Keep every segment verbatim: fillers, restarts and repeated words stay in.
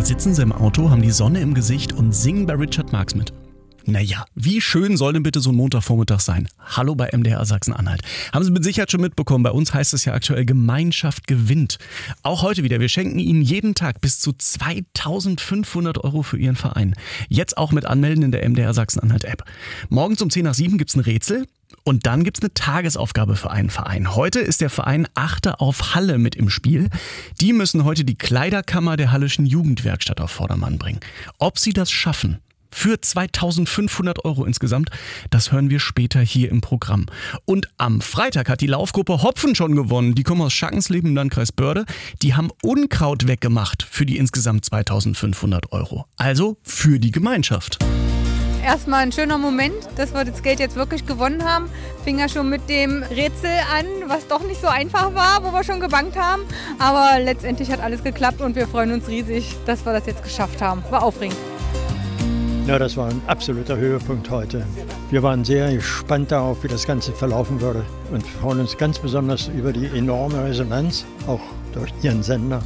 sitzen sie im Auto, haben die Sonne im Gesicht und singen bei Richard Marx mit. Naja, wie schön soll denn bitte so ein Montagvormittag sein? Hallo bei M D R Sachsen-Anhalt. Haben Sie mit Sicherheit schon mitbekommen, bei uns heißt es ja aktuell Gemeinschaft gewinnt. Auch heute wieder, wir schenken Ihnen jeden Tag bis zu zweitausendfünfhundert Euro für Ihren Verein. Jetzt auch mit Anmelden in der M D R Sachsen-Anhalt-App. Morgens um zehn nach sieben gibt's ein Rätsel. Und dann gibt's eine Tagesaufgabe für einen Verein. Heute ist der Verein Achte auf Halle mit im Spiel. Die müssen heute die Kleiderkammer der Hallischen Jugendwerkstatt auf Vordermann bringen. Ob sie das schaffen? Für zweitausendfünfhundert Euro insgesamt, das hören wir später hier im Programm. Und am Freitag hat die Laufgruppe Hopfen schon gewonnen. Die kommen aus Schackensleben im Landkreis Börde. Die haben Unkraut weggemacht für die insgesamt zweitausendfünfhundert Euro. Also für die Gemeinschaft. Erstmal ein schöner Moment, dass wir das Geld jetzt wirklich gewonnen haben. Fing ja schon mit dem Rätsel an, was doch nicht so einfach war, wo wir schon gebankt haben. Aber letztendlich hat alles geklappt und wir freuen uns riesig, dass wir das jetzt geschafft haben. War aufregend. Ja, das war ein absoluter Höhepunkt heute. Wir waren sehr gespannt darauf, wie das Ganze verlaufen würde und freuen uns ganz besonders über die enorme Resonanz, auch durch Ihren Sender.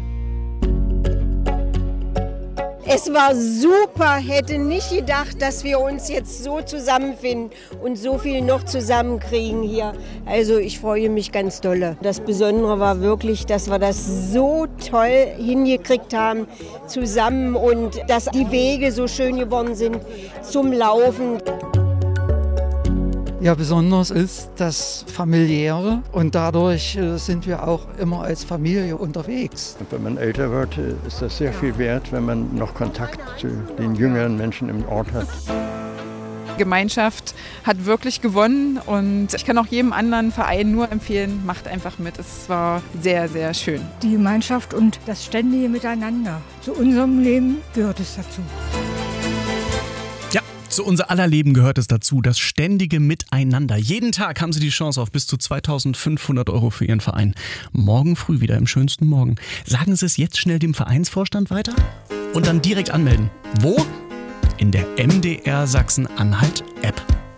Es war super, hätte nicht gedacht, dass wir uns jetzt so zusammenfinden und so viel noch zusammenkriegen hier. Also ich freue mich ganz dolle. Das Besondere war wirklich, dass wir das so toll hingekriegt haben zusammen und dass die Wege so schön geworden sind zum Laufen. Ja, besonders ist das Familiäre und dadurch äh, sind wir auch immer als Familie unterwegs. Und wenn man älter wird, ist das sehr viel wert, wenn man noch Kontakt zu den jüngeren Menschen im Ort hat. Gemeinschaft hat wirklich gewonnen und ich kann auch jedem anderen Verein nur empfehlen, macht einfach mit. Es war sehr, sehr schön. Die Gemeinschaft und das ständige Miteinander. Zu unserem Leben gehört es dazu. Zu unser aller Leben gehört es dazu, das ständige Miteinander. Jeden Tag haben Sie die Chance auf bis zu zweitausendfünfhundert Euro für Ihren Verein. Morgen früh wieder im schönsten Morgen. Sagen Sie es jetzt schnell dem Vereinsvorstand weiter und dann direkt anmelden. Wo? In der M D R Sachsen-Anhalt-App.